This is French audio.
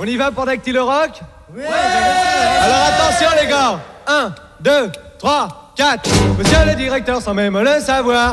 On y va pour Dactylo Rock? Oui. Alors attention les gars. 1, 2, 3, 4. Monsieur le directeur sans même le savoir